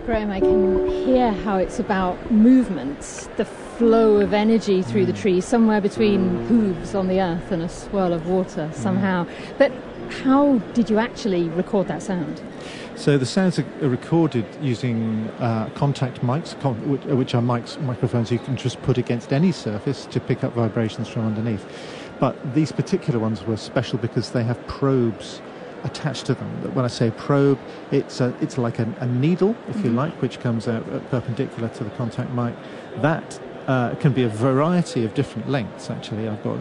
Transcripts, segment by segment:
Graham, I can hear how it's about movement, the flow of energy through the trees, somewhere between hooves on the earth and a swirl of water somehow. But how did you actually record that sound? So the sounds are recorded using contact mics, which are microphones you can just put against any surface to pick up vibrations from underneath. But these particular ones were special because they have probes attached to them. When I say probe, it's like a needle, if you like, which comes out perpendicular to the contact mic. That can be a variety of different lengths. Actually, I've got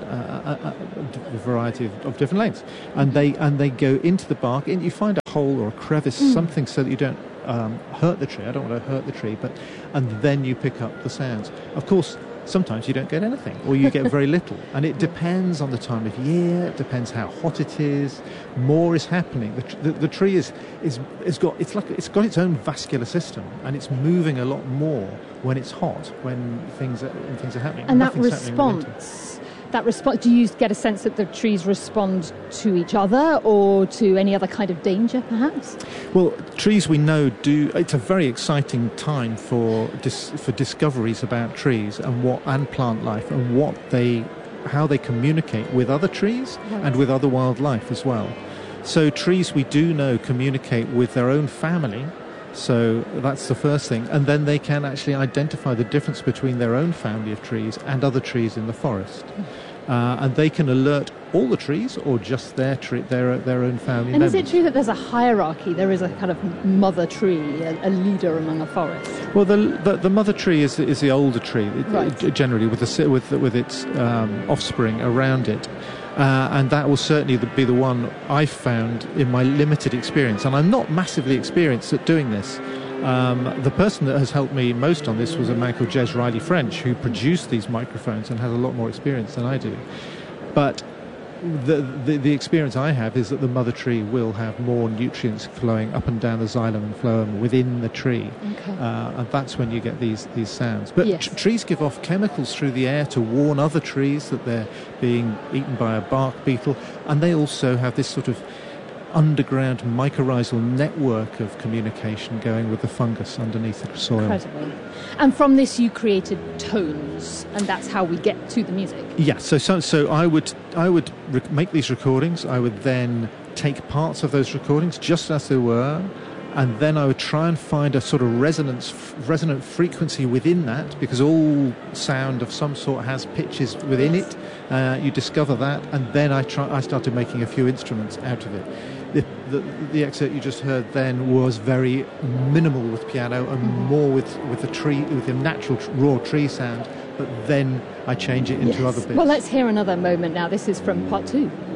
a variety of different lengths, and they go into the bark. And you find a hole or a crevice, something, so that you don't hurt the tree. I don't want to hurt the tree, and then you pick up the sounds. Of course, sometimes you don't get anything, or you get very little, and it depends on the time of year. It depends how hot it is. More is happening. The tree has got its own vascular system, and it's moving a lot more when it's hot, when things are happening. And that response. Do you get a sense that the trees respond to each other or to any other kind of danger, perhaps? Well, trees we know do. It's a very exciting time for discoveries about trees and plant life and how they communicate with other trees and with other wildlife as well. So trees we do know communicate with their own family. So that's the first thing. And then they can actually identify the difference between their own family of trees and other trees in the forest. And they can alert all the trees or just their own family members. And is it true that there's a hierarchy? There is a kind of mother tree, a leader among a forest? Well, the mother tree is the older tree, generally, with its offspring around it. And that will certainly be the one I've found in my limited experience. And I'm not massively experienced at doing this. The person that has helped me most on this was a man called Jez Riley French, who produced these microphones and has a lot more experience than I do. But the experience I have is that the mother tree will have more nutrients flowing up and down the xylem and phloem within the tree. Okay. And that's when you get these sounds. But trees give off chemicals through the air to warn other trees that they're being eaten by a bark beetle. And they also have this sort of underground mycorrhizal network of communication going with the fungus underneath the soil. Incredible. And from this you created tones, and that's how we get to the music. Yeah, so I would make these recordings. I would then take parts of those recordings just as they were, and then I would try and find a sort of resonant frequency within that, because all sound of some sort has pitches within it. You discover that, and then I started making a few instruments out of it. The excerpt you just heard then was very minimal with piano and more with the natural raw tree sound, but then I change it into other bits. Well, let's hear another moment now. This is from part 2.